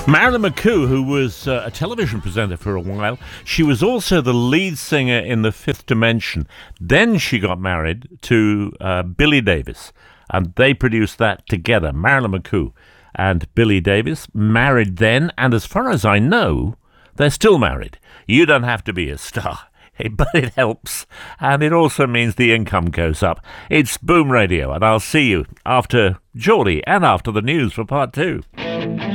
Marilyn McCoo, who was a television presenter for a while, she was also the lead singer in The Fifth Dimension. Then she got married to Billy Davis, and they produced that together. Marilyn McCoo and Billy Davis married then, and as far as I know, they're still married. You don't have to be a star, but it helps, and it also means the income goes up. It's Boom Radio, and I'll see you after Geordie and after the news for part 2.